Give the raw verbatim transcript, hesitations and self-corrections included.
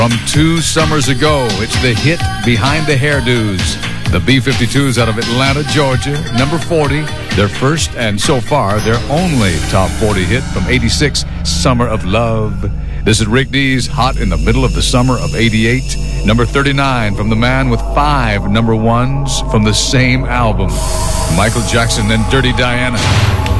From two summers ago, it's the hit Behind the Hairdos. The B fifty-twos out of Atlanta, Georgia, number forty. Their first and so far their only top forty hit from eighty-six, Summer of Love. This is Rick Dees, Hot in the Middle of the Summer of eighty-eight. Number thirty-nine from the man with five number ones from the same album, Michael Jackson and Dirty Diana.